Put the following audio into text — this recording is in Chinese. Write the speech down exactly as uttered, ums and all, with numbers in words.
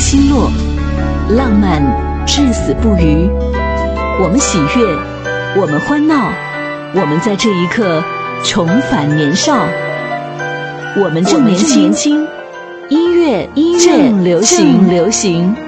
星落，浪漫至死不渝。我们喜悦，我们欢闹，我们在这一刻重返年少。我们正年轻，音乐音乐正流行，流行。